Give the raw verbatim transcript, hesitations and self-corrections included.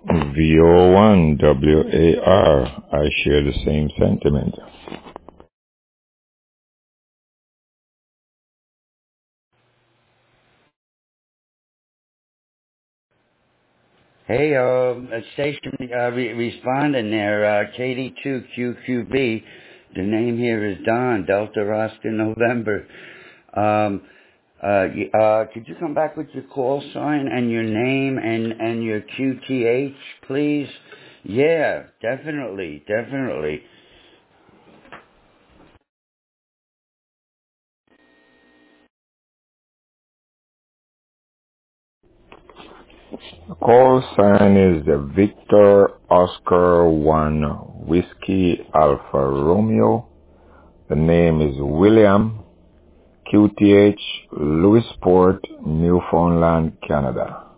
V O one W A R. I share the same sentiment. Hey, um, uh, station uh, re- responding there, uh, K D two Q Q B. The name here is Don, Delta Oscar November. Um, uh, y- uh, could you come back with your call sign and your name and, and your Q T H, please? Yeah, definitely, definitely. Call sign is the Victor Oscar one Whiskey Alpha Romeo. The name is William. Q T H, Lewisport, Newfoundland, Canada.